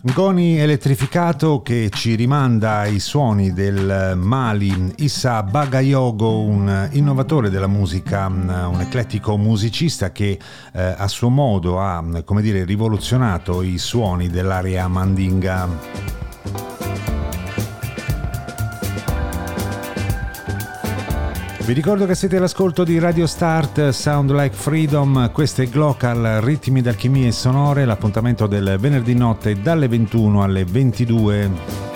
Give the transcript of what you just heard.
Goni elettrificato che ci rimanda ai suoni del Mali. Issa Bagayogo, un innovatore della musica, un eclettico musicista che a suo modo ha, come dire, rivoluzionato i suoni dell'area mandinga. Vi ricordo che siete all'ascolto di Radio Start, Sound Like Freedom, questo è Glocal, ritmi d'alchimie sonore, l'appuntamento del venerdì notte dalle 21 alle 22.